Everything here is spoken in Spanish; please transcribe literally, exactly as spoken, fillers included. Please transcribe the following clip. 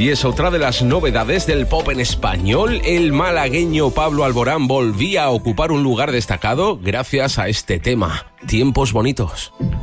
Y es otra de las novedades del pop en español. El malagueño Pablo Alborán volvía a ocupar un lugar destacado gracias a este tema, Tiempos Bonitos.